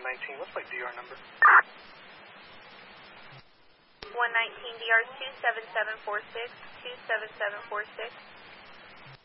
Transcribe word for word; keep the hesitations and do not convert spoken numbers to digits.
nineteen. What's my D R number? one nineteen D R two seven seven four six, two seven seven four six.